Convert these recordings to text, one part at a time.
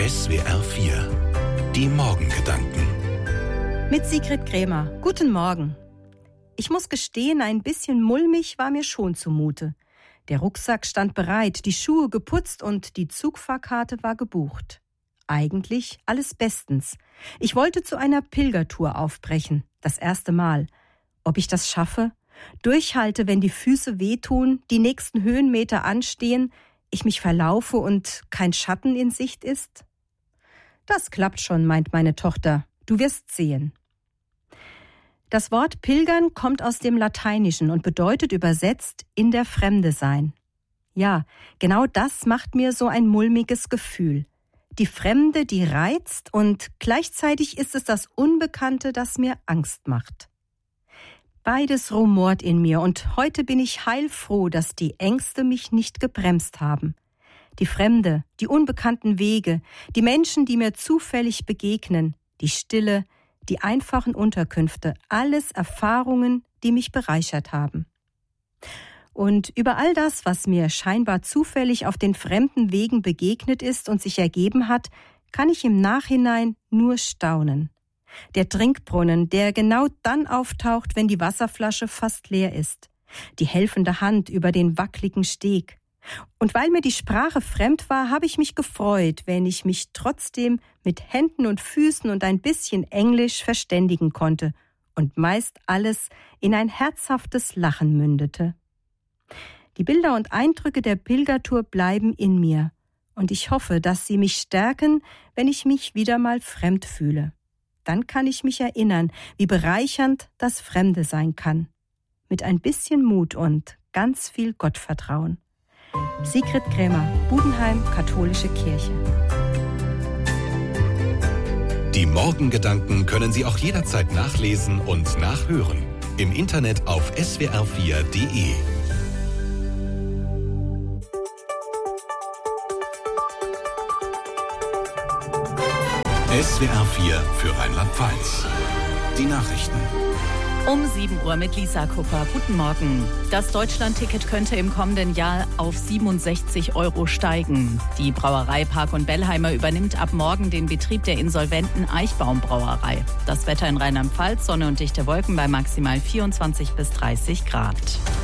SWR 4, die Morgengedanken. Mit Sigrid Krämer. Guten Morgen. Ich muss gestehen, ein bisschen mulmig war mir schon zumute. Der Rucksack stand bereit, die Schuhe geputzt und die Zugfahrkarte war gebucht. Eigentlich alles bestens. Ich wollte zu einer Pilgertour aufbrechen, das erste Mal. Ob ich das schaffe? Durchhalte, wenn die Füße wehtun, die nächsten Höhenmeter anstehen, ich mich verlaufe und kein Schatten in Sicht ist? Das klappt schon, meint meine Tochter. Du wirst sehen. Das Wort Pilgern kommt aus dem Lateinischen und bedeutet übersetzt in der Fremde sein. Ja, genau das macht mir so ein mulmiges Gefühl. Die Fremde, die reizt, und gleichzeitig ist es das Unbekannte, das mir Angst macht. Beides rumort in mir und heute bin ich heilfroh, dass die Ängste mich nicht gebremst haben. Die Fremde, die unbekannten Wege, die Menschen, die mir zufällig begegnen, die Stille, die einfachen Unterkünfte, alles Erfahrungen, die mich bereichert haben. Und über all das, was mir scheinbar zufällig auf den fremden Wegen begegnet ist und sich ergeben hat, kann ich im Nachhinein nur staunen. Der Trinkbrunnen, der genau dann auftaucht, wenn die Wasserflasche fast leer ist. Die helfende Hand über den wackligen Steg. Und weil mir die Sprache fremd war, habe ich mich gefreut, wenn ich mich trotzdem mit Händen und Füßen und ein bisschen Englisch verständigen konnte und meist alles in ein herzhaftes Lachen mündete. Die Bilder und Eindrücke der Pilgertour bleiben in mir und ich hoffe, dass sie mich stärken, wenn ich mich wieder mal fremd fühle. Dann kann ich mich erinnern, wie bereichernd das Fremde sein kann. Mit ein bisschen Mut und ganz viel Gottvertrauen. Sigrid Krämer, Budenheim, Katholische Kirche. Die Morgengedanken können Sie auch jederzeit nachlesen und nachhören. Im Internet auf swr4.de. SWR 4 für Rheinland-Pfalz. Die Nachrichten. Um 7 Uhr mit Lisa Kupper. Guten Morgen. Das Deutschland-Ticket könnte im kommenden Jahr auf 67 € steigen. Die Brauerei Park und Bellheimer übernimmt ab morgen den Betrieb der insolventen Eichbaum-Brauerei. Das Wetter in Rheinland-Pfalz, Sonne und dichte Wolken bei maximal 24 bis 30 Grad.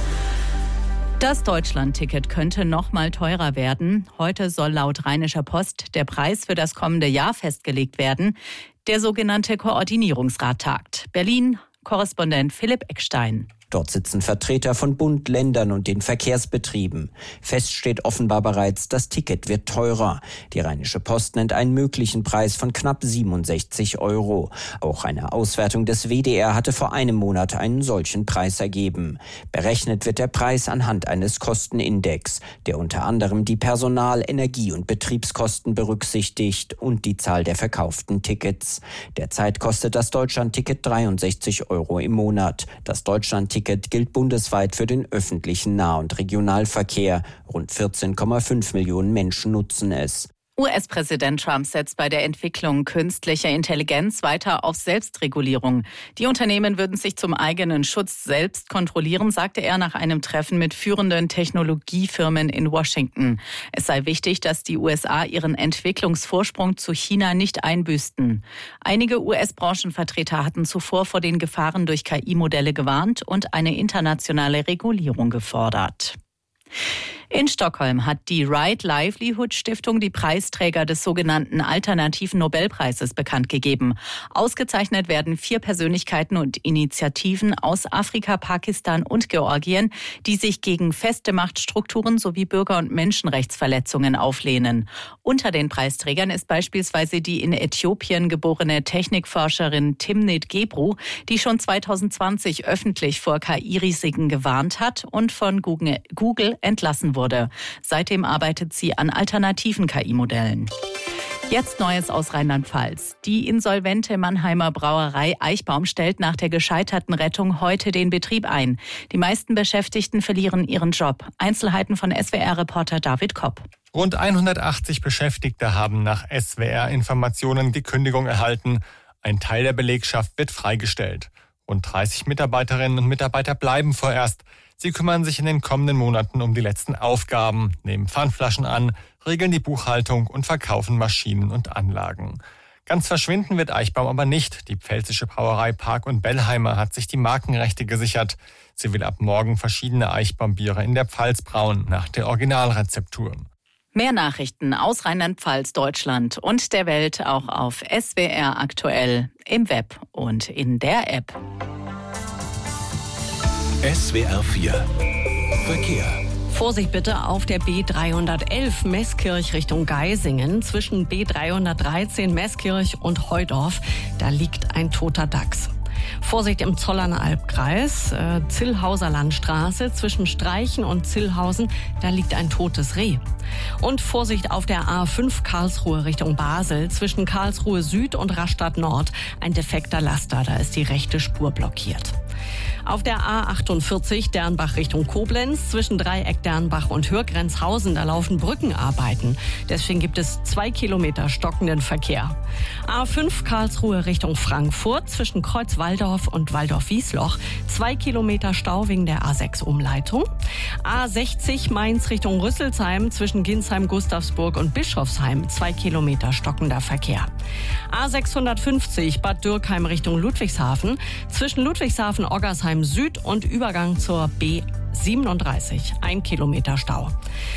Das Deutschland-Ticket könnte noch mal teurer werden. Heute soll laut Rheinischer Post der Preis für das kommende Jahr festgelegt werden. Der sogenannte Koordinierungsrat tagt. Berlin, Korrespondent Philipp Eckstein. Dort sitzen Vertreter von Bund, Ländern und den Verkehrsbetrieben. Fest steht offenbar bereits, das Ticket wird teurer. Die Rheinische Post nennt einen möglichen Preis von knapp 67 €. Auch eine Auswertung des WDR hatte vor einem Monat einen solchen Preis ergeben. Berechnet wird der Preis anhand eines Kostenindex, der unter anderem die Personal-, Energie- und Betriebskosten berücksichtigt und die Zahl der verkauften Tickets. Derzeit kostet das Deutschlandticket 63 € im Monat. Das Deutschlandticket gilt bundesweit für den öffentlichen Nah- und Regionalverkehr. Rund 14,5 Millionen Menschen nutzen es. US-Präsident Trump setzt bei der Entwicklung künstlicher Intelligenz weiter auf Selbstregulierung. Die Unternehmen würden sich zum eigenen Schutz selbst kontrollieren, sagte er nach einem Treffen mit führenden Technologiefirmen in Washington. Es sei wichtig, dass die USA ihren Entwicklungsvorsprung zu China nicht einbüßten. Einige US-Branchenvertreter hatten zuvor vor den Gefahren durch KI-Modelle gewarnt und eine internationale Regulierung gefordert. In Stockholm hat die Right Livelihood Stiftung die Preisträger des sogenannten Alternativen Nobelpreises bekannt gegeben. Ausgezeichnet werden 4 Persönlichkeiten und Initiativen aus Afrika, Pakistan und Georgien, die sich gegen feste Machtstrukturen sowie Bürger- und Menschenrechtsverletzungen auflehnen. Unter den Preisträgern ist beispielsweise die in Äthiopien geborene Technikforscherin Timnit Gebru, die schon 2020 öffentlich vor KI-Risiken gewarnt hat und von Google entlassen wurde. Seitdem arbeitet sie an alternativen KI-Modellen. Jetzt Neues aus Rheinland-Pfalz. Die insolvente Mannheimer Brauerei Eichbaum stellt nach der gescheiterten Rettung heute den Betrieb ein. Die meisten Beschäftigten verlieren ihren Job. Einzelheiten von SWR-Reporter David Kopp. Rund 180 Beschäftigte haben nach SWR-Informationen die Kündigung erhalten. Ein Teil der Belegschaft wird freigestellt. Rund 30 Mitarbeiterinnen und Mitarbeiter bleiben vorerst. Sie kümmern sich in den kommenden Monaten um die letzten Aufgaben, nehmen Pfandflaschen an, regeln die Buchhaltung und verkaufen Maschinen und Anlagen. Ganz verschwinden wird Eichbaum aber nicht. Die pfälzische Brauerei Park und Bellheimer hat sich die Markenrechte gesichert. Sie will ab morgen verschiedene Eichbaumbiere in der Pfalz brauen, nach der Originalrezeptur. Mehr Nachrichten aus Rheinland-Pfalz, Deutschland und der Welt auch auf SWR aktuell im Web und in der App. SWR 4 Verkehr. Vorsicht bitte auf der B311 Meßkirch Richtung Geisingen. Zwischen B313 Meßkirch und Heudorf, da liegt ein toter Dachs. Vorsicht im Zollernalb Albkreis, Zillhauser Landstraße, zwischen Streichen und Zillhausen, da liegt ein totes Reh. Und Vorsicht auf der A5 Karlsruhe Richtung Basel, zwischen Karlsruhe Süd und Rastatt Nord, ein defekter Laster, da ist die rechte Spur blockiert. Auf der A48 Dernbach Richtung Koblenz, zwischen Dreieck Dernbach und Hürgrenzhausen, da laufen Brückenarbeiten. Deswegen gibt es 2 Kilometer stockenden Verkehr. A5 Karlsruhe Richtung Frankfurt, zwischen Kreuzwaldorf und Waldorf-Wiesloch, 2 Kilometer Stau wegen der A6-Umleitung. A60 Mainz Richtung Rüsselsheim, zwischen Ginsheim, Gustavsburg und Bischofsheim, 2 Kilometer stockender Verkehr. A650 Bad Dürkheim Richtung Ludwigshafen, zwischen Ludwigshafen, Oggersheim Süd und Übergang zur B37, 1 Kilometer Stau.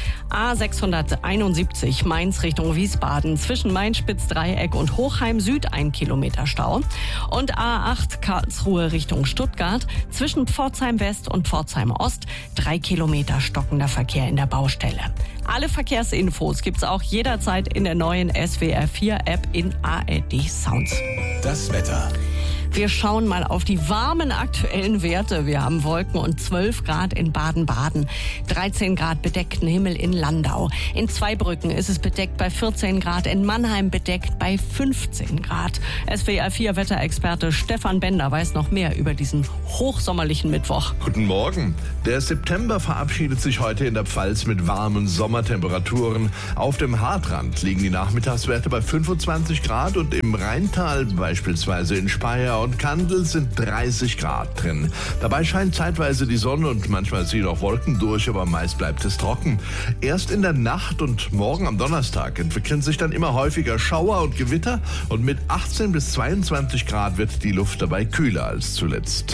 A671 Mainz Richtung Wiesbaden, zwischen Main-Spitz-Dreieck und Hochheim Süd 1 Kilometer Stau. Und A8 Karlsruhe Richtung Stuttgart, zwischen Pforzheim West und Pforzheim Ost 3 Kilometer stockender Verkehr in der Baustelle. Alle Verkehrsinfos gibt's auch jederzeit in der neuen SWR 4 App in ARD Sounds. Das Wetter. Wir schauen mal auf die warmen aktuellen Werte. Wir haben Wolken und 12 Grad in Baden-Baden, 13 Grad bedeckten Himmel in Landau. In Zweibrücken ist es bedeckt bei 14 Grad, in Mannheim bedeckt bei 15 Grad. SWR 4 Wetterexperte Stefan Bender weiß noch mehr über diesen hochsommerlichen Mittwoch. Guten Morgen. Der September verabschiedet sich heute in der Pfalz mit warmen Sommertemperaturen. Auf dem Haardrand liegen die Nachmittagswerte bei 25 Grad und im Rheintal, beispielsweise in Speyer und Kandel, sind 30 Grad drin. Dabei scheint zeitweise die Sonne und manchmal ziehen auch Wolken durch, aber meist bleibt es trocken. Erst in der Nacht und morgen am Donnerstag entwickeln sich dann immer häufiger Schauer und Gewitter und mit 18 bis 22 Grad wird die Luft dabei kühler als zuletzt.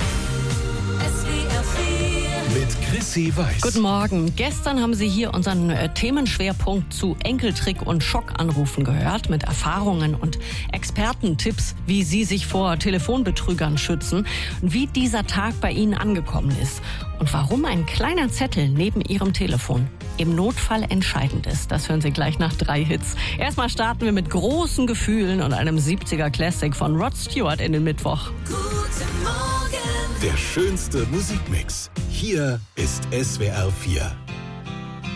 Mit Chrissy Weiß. Guten Morgen. Gestern haben Sie hier unseren Themenschwerpunkt zu Enkeltrick und Schockanrufen gehört, mit Erfahrungen und Expertentipps, wie Sie sich vor Telefonbetrügern schützen und wie dieser Tag bei Ihnen angekommen ist und warum ein kleiner Zettel neben Ihrem Telefon im Notfall entscheidend ist. Das hören Sie gleich nach 3 Hits. Erstmal starten wir mit großen Gefühlen und einem 70er Classic von Rod Stewart in den Mittwoch. Der schönste Musikmix. Hier ist SWR 4.